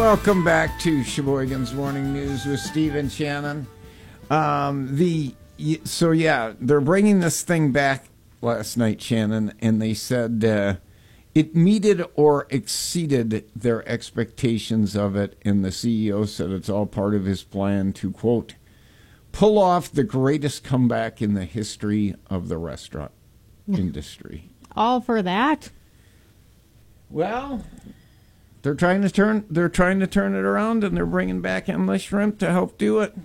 Welcome back to Sheboygan's Morning News with Steve and Shannon. They're bringing this thing back last night, Shannon, and they said it meted or exceeded their expectations of it, and the CEO said it's all part of his plan to, quote, pull off the greatest comeback in the history of the restaurant industry. All for that? Well, they're trying to turn it around, and they're bringing back endless shrimp to help do it.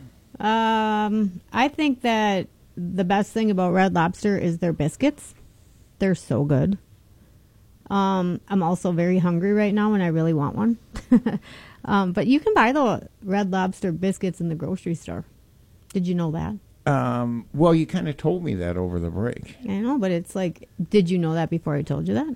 I think that the best thing about Red Lobster is their biscuits. They're so good. I'm also very hungry right now, and I really want one. But you can buy the Red Lobster biscuits in the grocery store. Did you know that? Well, you kind of told me that over the break. I know, but it's like, did you know that before I told you that?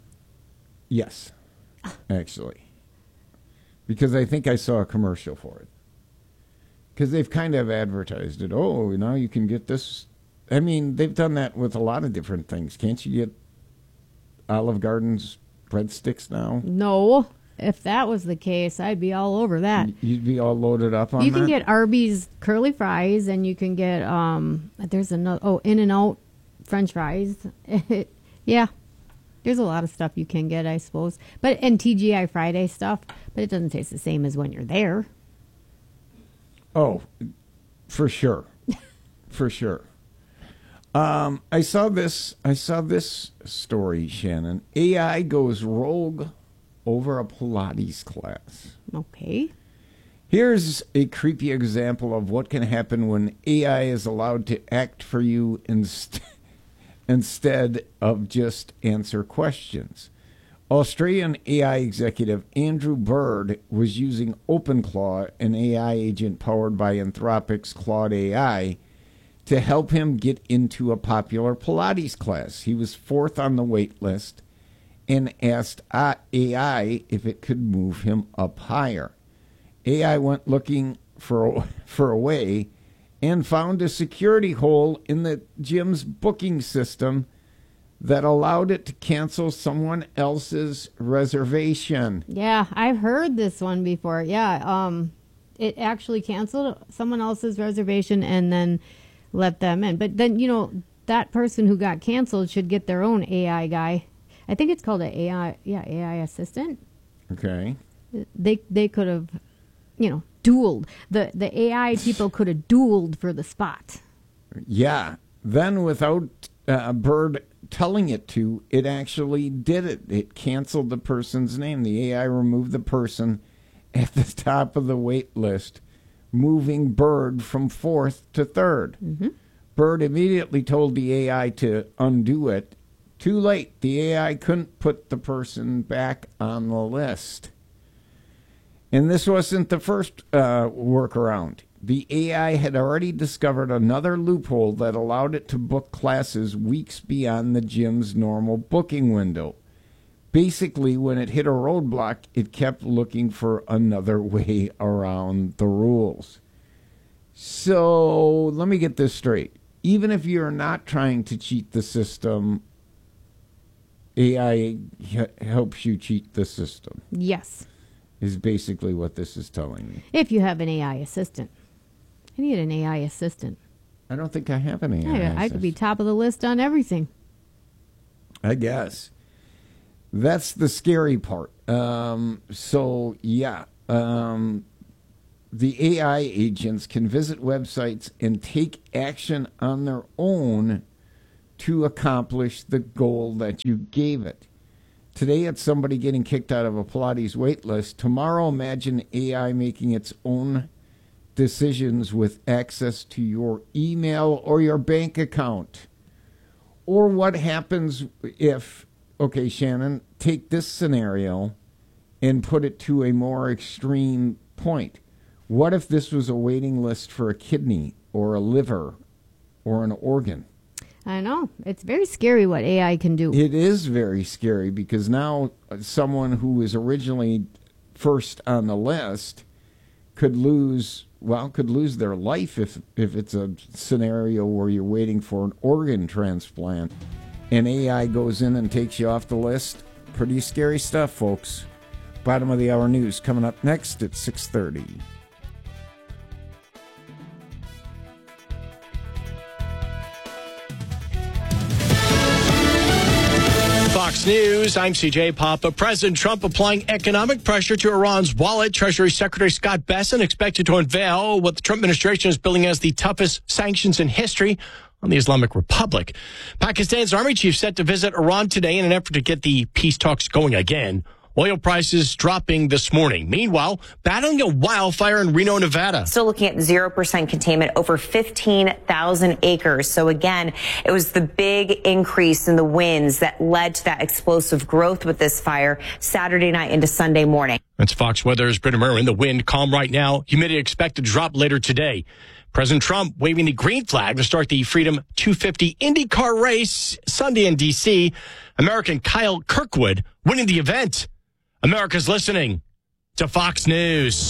Yes, actually. Because I think I saw a commercial for it. Because they've kind of advertised it. Oh, now you can get this. I mean, they've done that with a lot of different things. Can't you get Olive Garden's breadsticks now? No. If that was the case, I'd be all over that. You'd be all loaded up on that? You can get Arby's curly fries, and you can get, there's another, In-N-Out French fries. Yeah. There's a lot of stuff you can get, I suppose. And TGI Friday stuff, but it doesn't taste the same as when you're there. Oh, for sure. For sure. I saw this story, Shannon. AI goes rogue over a Pilates class. Okay. Here's a creepy example of what can happen when AI is allowed to act for you instead of just answer questions. Australian AI executive Andrew Bird was using OpenClaw, an AI agent powered by Anthropic's Claude AI, to help him get into a popular Pilates class. He was fourth on the wait list and asked AI if it could move him up higher. AI went looking for a way and found a security hole in the gym's booking system that allowed it to cancel someone else's reservation. Yeah, I've heard this one before. Yeah, it actually canceled someone else's reservation and then let them in. But then, that person who got canceled should get their own AI guy. I think it's called an AI assistant. Okay. They could have, dueled. The AI people could have dueled for the spot. Yeah. Then without Bird telling it to, it actually did it. It canceled the person's name. The AI removed the person at the top of the wait list, moving Bird from fourth to third. Mm-hmm. Bird immediately told the AI to undo it. Too late. The AI couldn't put the person back on the list. And this wasn't the first workaround. The AI had already discovered another loophole that allowed it to book classes weeks beyond the gym's normal booking window. Basically, when it hit a roadblock, it kept looking for another way around the rules. So, let me get this straight. Even if you're not trying to cheat the system, AI helps you cheat the system. Yes. Is basically what this is telling me. If you have an AI assistant. I need an AI assistant. I don't think I have an AI assistant. I could be top of the list on everything. I guess. That's the scary part. The AI agents can visit websites and take action on their own to accomplish the goal that you gave it. Today, it's somebody getting kicked out of a Pilates wait list. Tomorrow, imagine AI making its own decisions with access to your email or your bank account. Or what happens if, okay, Shannon, take this scenario and put it to a more extreme point. What if this was a waiting list for a kidney or a liver or an organ? I know. It's very scary what AI can do. It is very scary because now someone who was originally first on the list could lose their life if it's a scenario where you're waiting for an organ transplant and AI goes in and takes you off the list. Pretty scary stuff, folks. Bottom of the hour news coming up next at 6:30. Fox News, I'm CJ Papa. President Trump applying economic pressure to Iran's wallet. Treasury Secretary Scott Bessent expected to unveil what the Trump administration is billing as the toughest sanctions in history on the Islamic Republic. Pakistan's army chief set to visit Iran today in an effort to get the peace talks going again. Oil prices dropping this morning. Meanwhile, battling a wildfire in Reno, Nevada. Still looking at 0% containment, over 15,000 acres. So again, it was the big increase in the winds that led to that explosive growth with this fire Saturday night into Sunday morning. That's Fox Weather's Britta Merwin. The wind calm right now. Humidity expected to drop later today. President Trump waving the green flag to start the Freedom 250 IndyCar race Sunday in D.C. American Kyle Kirkwood winning the event. America's listening to Fox News.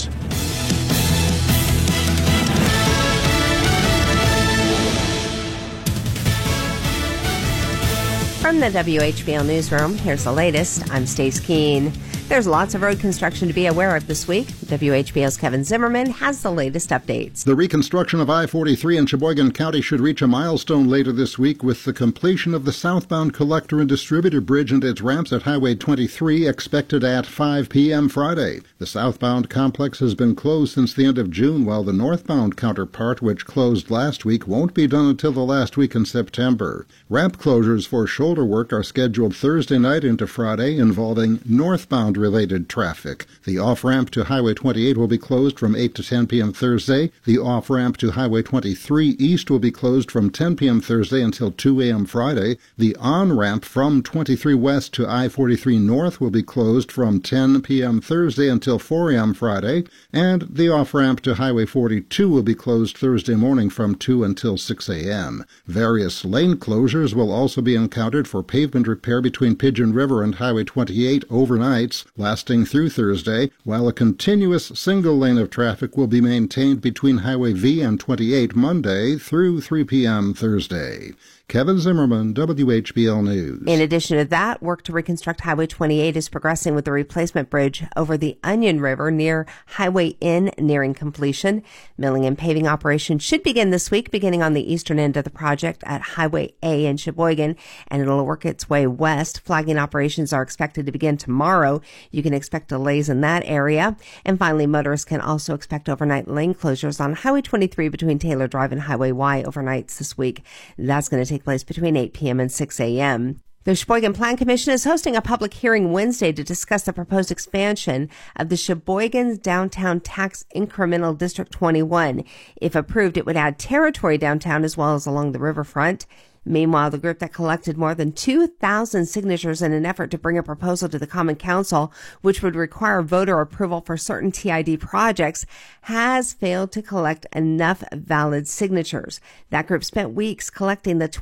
From the WHBL Newsroom, here's the latest. I'm Stace Keene. There's lots of road construction to be aware of this week. WHBL's Kevin Zimmerman has the latest updates. The reconstruction of I-43 in Sheboygan County should reach a milestone later this week with the completion of the southbound collector and distributor bridge and its ramps at Highway 23 expected at 5 p.m. Friday. The southbound complex has been closed since the end of June, while the northbound counterpart, which closed last week, won't be done until the last week in September. Ramp closures for shoulder work are scheduled Thursday night into Friday, involving northbound related traffic. The off-ramp to Highway 28 will be closed from 8 to 10 p.m. Thursday. The off-ramp to Highway 23 East will be closed from 10 p.m. Thursday until 2 a.m. Friday. The on-ramp from 23 West to I-43 North will be closed from 10 p.m. Thursday until 4 a.m. Friday. And the off-ramp to Highway 42 will be closed Thursday morning from 2 until 6 a.m. Various lane closures will also be encountered for pavement repair between Pigeon River and Highway 28 overnights, lasting through Thursday, while a continuous single lane of traffic will be maintained between Highway V and 28 Monday through 3 p.m. Thursday. Kevin Zimmerman, WHBL News. In addition to that, work to reconstruct Highway 28 is progressing with the replacement bridge over the Onion River near Highway N nearing completion. Milling and paving operations should begin this week, beginning on the eastern end of the project at Highway A in Sheboygan, and it'll work its way west. Flagging operations are expected to begin tomorrow. You can expect delays in that area. And finally, motorists can also expect overnight lane closures on Highway 23 between Taylor Drive and Highway Y overnights this week. That's going to take place between 8 p.m. and 6 a.m. The Sheboygan Plan Commission is hosting a public hearing Wednesday to discuss the proposed expansion of the Sheboygan Downtown Tax Incremental District 21. If approved, it would add territory downtown as well as along the riverfront. Meanwhile, the group that collected more than 2,000 signatures in an effort to bring a proposal to the Common Council, which would require voter approval for certain TID projects, has failed to collect enough valid signatures. That group spent weeks collecting the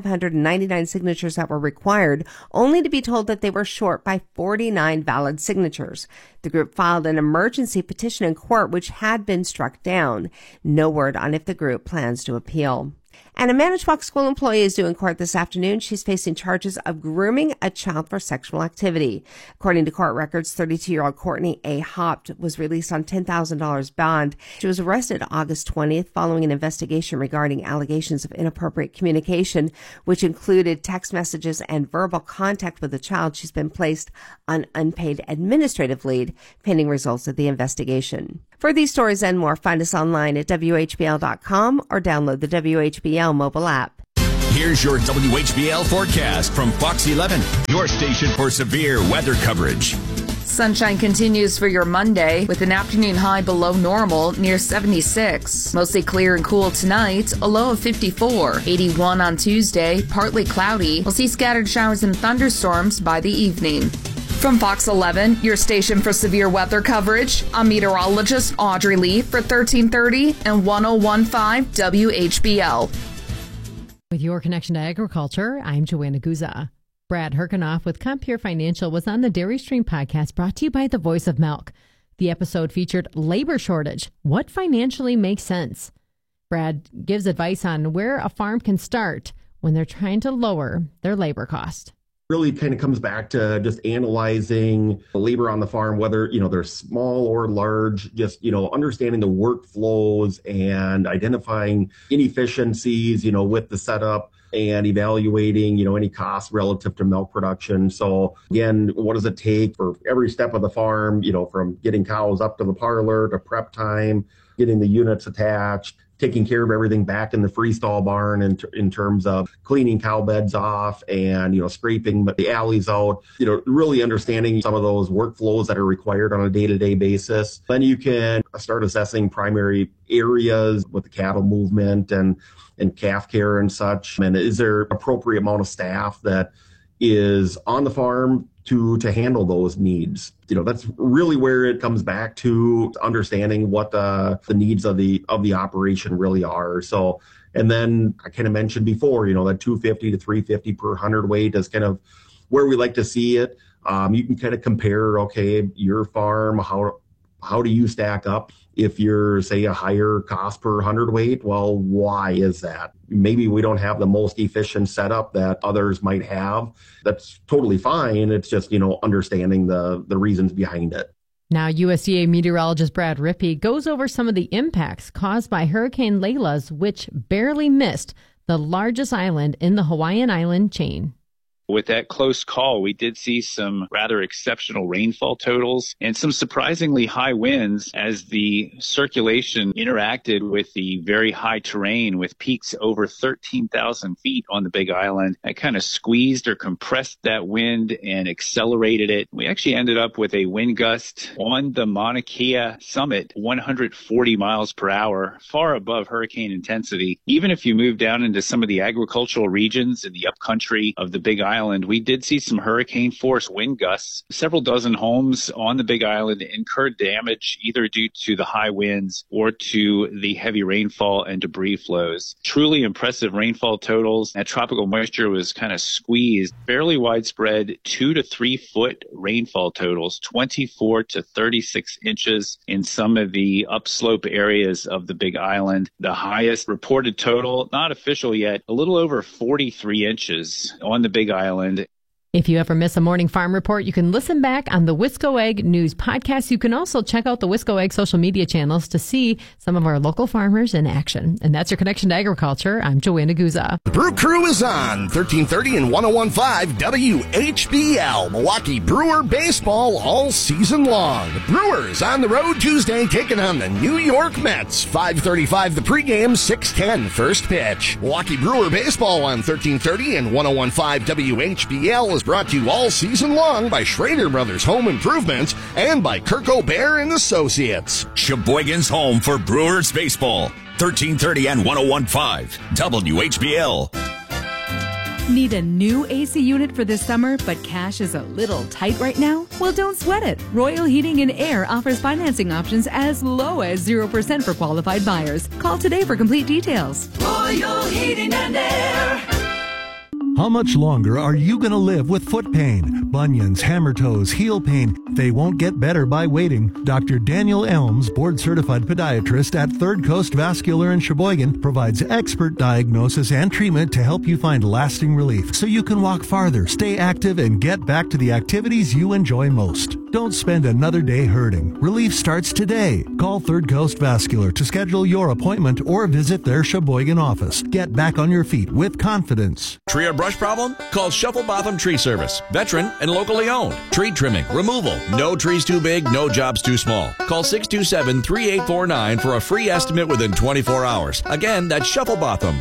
2,599 signatures that were required, only to be told that they were short by 49 valid signatures. The group filed an emergency petition in court, which had been struck down. No word on if the group plans to appeal. And a Manitowoc school employee is due in court this afternoon. She's facing charges of grooming a child for sexual activity. According to court records, 32-year-old Courtney A. Hopt was released on $10,000 bond. She was arrested August 20th following an investigation regarding allegations of inappropriate communication, which included text messages and verbal contact with the child. She's been placed on unpaid administrative leave pending results of the investigation. For these stories and more, find us online at WHBL.com or download the WHBL mobile app. Here's your WHBL forecast from Fox 11, your station for severe weather coverage. Sunshine continues for your Monday with an afternoon high below normal near 76. Mostly clear and cool tonight, a low of 54. 81 on Tuesday, partly cloudy. We'll see scattered showers and thunderstorms by the evening. From Fox 11, your station for severe weather coverage, I'm meteorologist Audrey Lee for 1330 and 1015 WHBL. With your connection to agriculture, I'm Joanna Guza. Brad Herkenoff with Compeer Financial was on the Dairy Stream podcast brought to you by the Voice of Milk. The episode featured labor shortage. What financially makes sense? Brad gives advice on where a farm can start when they're trying to lower their labor cost. Really kind of comes back to just analyzing the labor on the farm, whether, they're small or large, just, understanding the workflows and identifying inefficiencies, with the setup and evaluating, any costs relative to milk production. So again, what does it take for every step of the farm, from getting cows up to the parlor to prep time, getting the units attached, taking care of everything back in the freestall barn in terms of cleaning cow beds off and, scraping the alleys out, really understanding some of those workflows that are required on a day-to-day basis. Then you can start assessing primary areas with the cattle movement and calf care and such. And is there appropriate amount of staff that is on the farm to handle those needs? That's really where it comes back to understanding what the needs of the operation really are. So, and then I kind of mentioned before, that 250 to 350 per hundredweight is kind of where we like to see it. You can kind of compare, your farm, how do you stack up? If you're, say, a higher cost per hundredweight, well, why is that? Maybe we don't have the most efficient setup that others might have. That's totally fine. It's just, understanding the reasons behind it. Now, USDA meteorologist Brad Rippey goes over some of the impacts caused by Hurricane Layla's, which barely missed the largest island in the Hawaiian island chain. With that close call, we did see some rather exceptional rainfall totals and some surprisingly high winds as the circulation interacted with the very high terrain with peaks over 13,000 feet on the Big Island. That kind of squeezed or compressed that wind and accelerated it. We actually ended up with a wind gust on the Mauna Kea summit, 140 miles per hour, far above hurricane intensity. Even if you move down into some of the agricultural regions in the upcountry of the Big Island, we did see some hurricane force wind gusts. Several dozen homes on the Big Island incurred damage either due to the high winds or to the heavy rainfall and debris flows. Truly impressive rainfall totals. That tropical moisture was kind of squeezed. Fairly widespread 2 to 3 foot rainfall totals, 24 to 36 inches in some of the upslope areas of the Big Island. The highest reported total, not official yet, a little over 43 inches on the Big Island. If you ever miss a morning farm report, you can listen back on the Wisco Egg News podcast. You can also check out the Wisco Egg social media channels to see some of our local farmers in action. And that's your connection to agriculture. I'm Joanna Guza. The Brew Crew is on 1330 and 101.5 WHBL. Milwaukee Brewer baseball all season long. The Brewers on the road Tuesday taking on the New York Mets. 5:35 the pregame, 6:10 first pitch. Milwaukee Brewer baseball on 1330 and 101.5 WHBL is brought to you all season long by Schrader Brothers Home Improvements and by Kirk O'Bear and Associates. Sheboygan's home for Brewers baseball. 1330 and 101.5 WHBL. Need a new AC unit for this summer, but cash is a little tight right now? Well, don't sweat it. Royal Heating and Air offers financing options as low as 0% for qualified buyers. Call today for complete details. Royal Heating and Air. How much longer are you going to live with foot pain, bunions, hammer toes, heel pain? They won't get better by waiting. Dr. Daniel Elms, board-certified podiatrist at Third Coast Vascular in Sheboygan, provides expert diagnosis and treatment to help you find lasting relief so you can walk farther, stay active, and get back to the activities you enjoy most. Don't spend another day hurting. Relief starts today. Call Third Coast Vascular to schedule your appointment or visit their Sheboygan office. Get back on your feet with confidence. Tree or brush problem? Call Shuffle Botham Tree Service. Veteran and locally owned. Tree trimming, removal. No trees too big, no jobs too small. Call 627-3849 for a free estimate within 24 hours. Again, that's Shuffle Botham.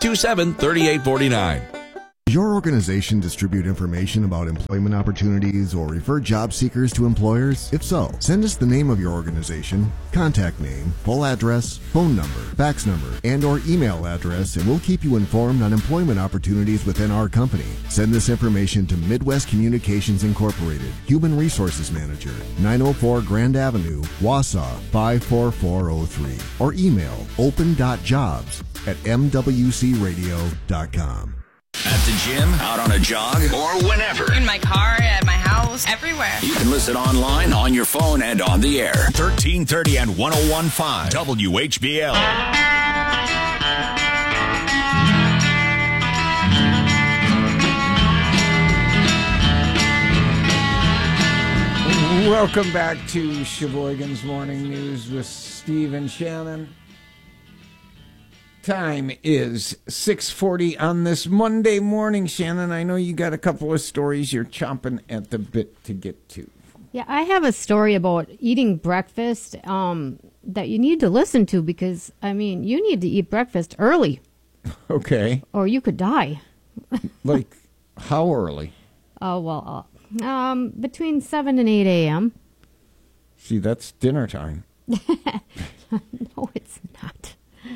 627-3849. Does your organization distribute information about employment opportunities or refer job seekers to employers? If so, send us the name of your organization, contact name, full address, phone number, fax number, and or email address, and we'll keep you informed on employment opportunities within our company. Send this information to Midwest Communications Incorporated, Human Resources Manager, 904 Grand Avenue, Wausau 54403, or email open.jobs@mwcradio.com. At the gym, out on a jog, or whenever. In my car, at my house, everywhere. You can listen online, on your phone, and on the air. 1330 and 101.5 WHBL. Welcome back to Sheboygan's Morning News with Steve and Shannon. Time is 6:40 on this Monday morning. Shannon, I know you got a couple of stories you're chomping at the bit to get to. Yeah, I have a story about eating breakfast that you need to listen to because, I mean, you need to eat breakfast early. Okay. Or you could die. Like, how early? Between 7 and 8 a.m. See, that's dinner time. No, it's not.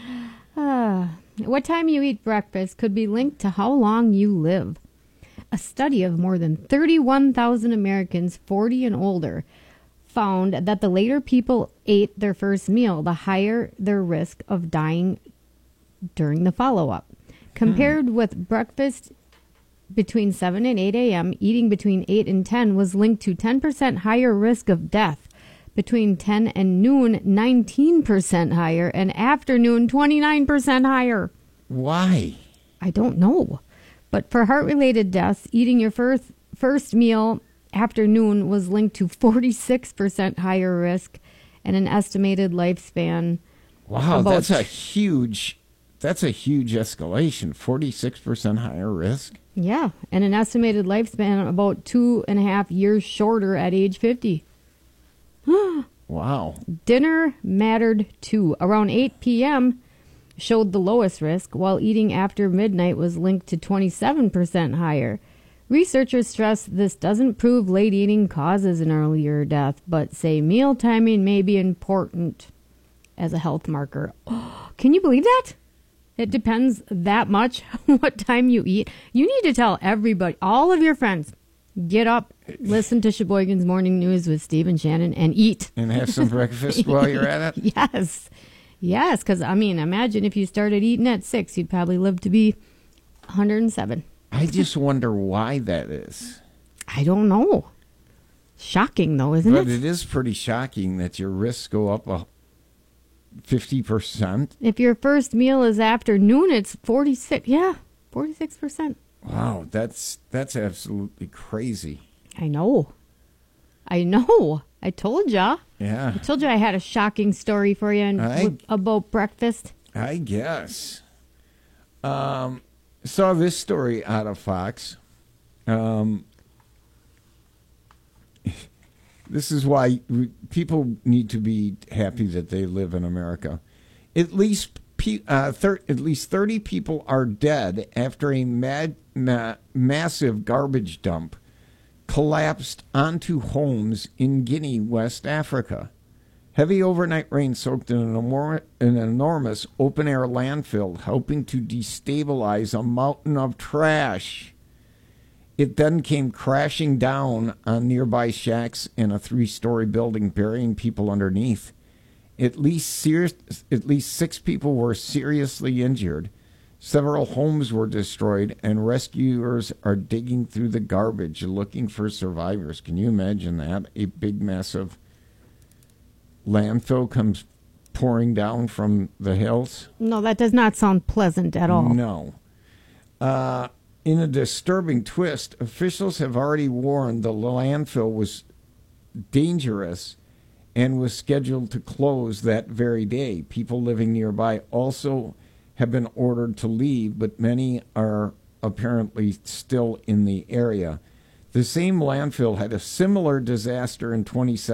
What time you eat breakfast could be linked to how long you live. A study of more than 31,000 Americans 40 and older found that the later people ate their first meal, the higher their risk of dying during the follow-up. Compared with breakfast between 7 and 8 a.m., eating between 8 and 10 was linked to 10% higher risk of death. Between 10 and noon, 19% higher, and afternoon, 29% higher. Why? I don't know. But for heart-related deaths, eating your first meal after noon was linked to 46% higher risk and an estimated lifespan. Wow, that's a huge escalation. 46% higher risk? Yeah, and an estimated lifespan about 2.5 years shorter at age 50. Wow. Dinner mattered too. Around 8 p.m. showed the lowest risk, while eating after midnight was linked to 27% higher. Researchers stress this doesn't prove late eating causes an earlier death, but say meal timing may be important as a health marker. Oh, can you believe that? It depends that much what time you eat. You need to tell everybody, all of your friends, get up, listen to Sheboygan's Morning News with Steve and Shannon, and eat. And have some breakfast while you're at it? Yes. Yes, because, I mean, imagine if you started eating at 6, you'd probably live to be 107. I just wonder why that is. I don't know. Shocking, though, isn't it? But it is pretty shocking that your risks go up 50%. If your first meal is after noon, it's 46. Yeah, 46%. Wow, that's absolutely crazy. I know. I told ya. Yeah. I told you I had a shocking story for you about breakfast. I guess. Saw this story out of Fox. This is why people need to be happy that they live in America. At least 30 people are dead after a massive garbage dump collapsed onto homes in Guinea, West Africa. Heavy overnight rain soaked an enormous open-air landfill, helping to destabilize a mountain of trash. It then came crashing down on nearby shacks and a 3-story building, burying people underneath. At least 6 people were seriously injured. Several homes were destroyed, and rescuers are digging through the garbage looking for survivors. Can you imagine that? A big, massive landfill comes pouring down from the hills? No, that does not sound pleasant at all. No. In a disturbing twist, officials have already warned the landfill was dangerous and was scheduled to close that very day. People living nearby also have been ordered to leave, but many are apparently still in the area. The same landfill had a similar disaster in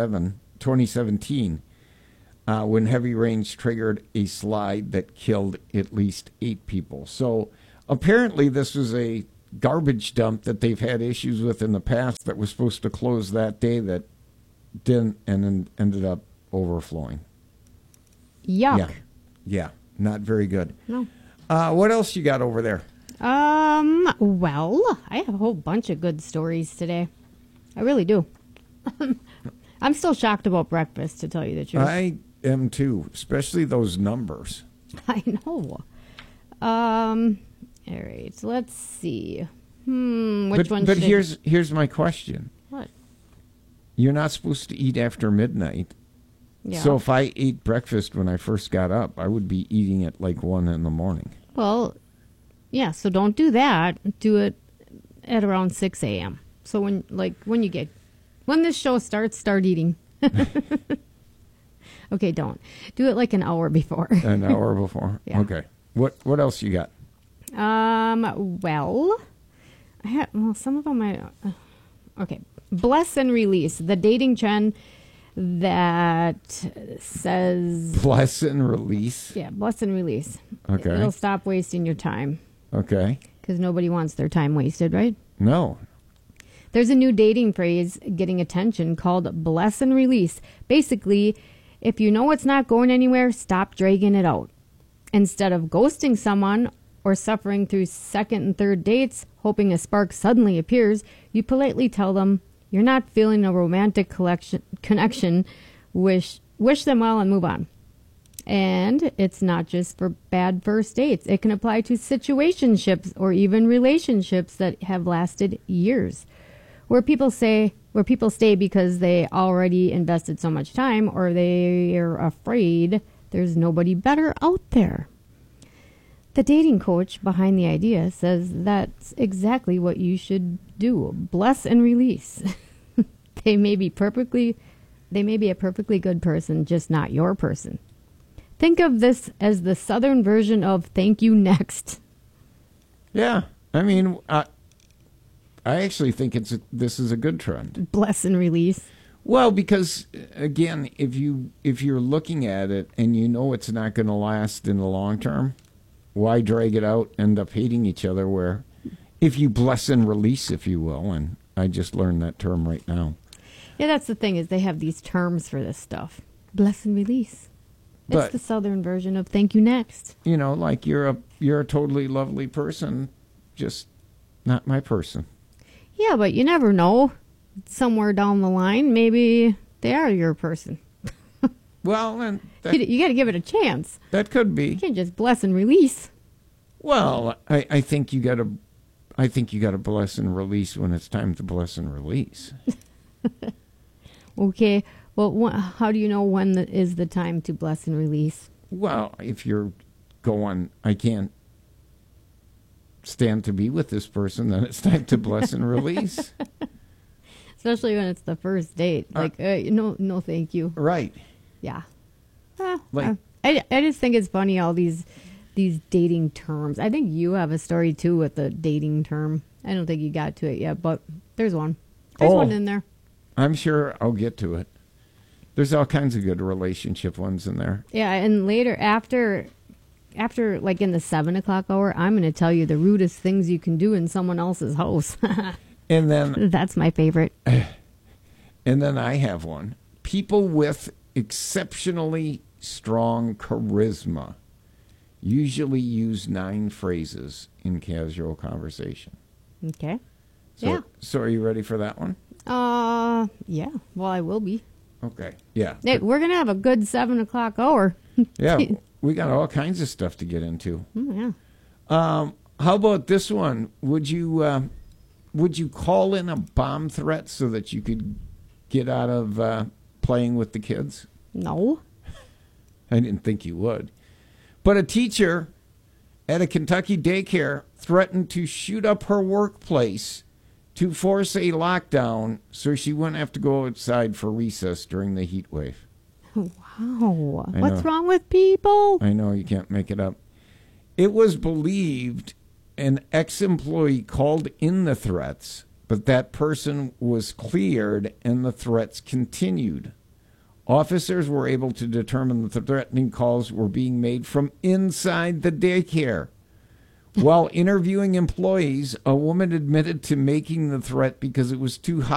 2017 when heavy rains triggered a slide that killed at least 8 people. So apparently this was a garbage dump that they've had issues with in the past that was supposed to close that day that didn't and ended up overflowing. Yuck. Yeah, not very good. No. What else you got over there? Well, I have a whole bunch of good stories today. I really do. I'm still shocked about breakfast, to tell you the truth. I am too, especially those numbers. I know. All right, let's see. Which one? But here's my question. What? You're not supposed to eat after midnight. Yeah. So if I ate breakfast when I first got up, I would be eating at like 1 in the morning. Well, yeah. So don't do that. Do it at around 6 a.m. So when you get When this show starts, start eating. Okay, don't. Do it like an hour before. An hour before? Yeah. Okay. What else you got? Well, some of them okay. Bless and release. The dating trend that says... Bless and release? Yeah, bless and release. Okay. It'll stop wasting your time. Okay. Because nobody wants their time wasted, right? No. There's a new dating phrase getting attention called bless and release. Basically, if you know it's not going anywhere, stop dragging it out. Instead of ghosting someone or suffering through second and third dates, hoping a spark suddenly appears, you politely tell them you're not feeling a romantic connection, wish them well and move on. And it's not just for bad first dates. It can apply to situationships or even relationships that have lasted years. Where people stay because they already invested so much time or they are afraid there's nobody better out there. The dating coach behind the idea says that's exactly what you should do. Bless and release. They may be a perfectly good person, just not your person. Think of this as the Southern version of thank you next. Yeah. I mean, I actually think this is a good trend. Bless and release. Well, because again, if you're looking at it and you know it's not going to last in the long term, why drag it out, end up hating each other? Where if you bless and release, if you will, and I just learned that term right now. Yeah, that's the thing is they have these terms for this stuff. Bless and release. It's the Southern version of thank you next. You know, like you're a totally lovely person, just not my person. Yeah, but you never know. Somewhere down the line, maybe they are your person. Well, and you got to give it a chance. That could be. You can't just bless and release. Well, I think you got to bless and release when it's time to bless and release. Okay. Well, how do you know when is the time to bless and release? Well, if you're going, I can't stand to be with this person, then it's time to bless and release. Especially when it's the first date. Like, no, thank you. Right. Yeah. I just think it's funny, all these dating terms. I think you have a story, too, with the dating term. I don't think you got to it yet, but there's one. There's one in there. I'm sure I'll get to it. There's all kinds of good relationship ones in there. Yeah, and later, after like in the 7 o'clock hour, I'm going to tell you the rudest things you can do in someone else's house. And then... That's my favorite. And then I have one. People with exceptionally strong charisma usually use 9 phrases in casual conversation. Okay. So are you ready for that one? Yeah. Well, I will be. Okay. Yeah. Hey, we're going to have a good 7 o'clock hour. Yeah. We got all kinds of stuff to get into. Yeah. How about this one? Would you call in a bomb threat so that you could get out of playing with the kids? No. I didn't think you would. But a teacher at a Kentucky daycare threatened to shoot up her workplace to force a lockdown so she wouldn't have to go outside for recess during the heat wave. Wow. What's wrong with people? I know, you can't make it up. It was believed an ex-employee called in the threats, but that person was cleared and the threats continued. Officers were able to determine that the threatening calls were being made from inside the daycare. While interviewing employees, a woman admitted to making the threat because it was too hot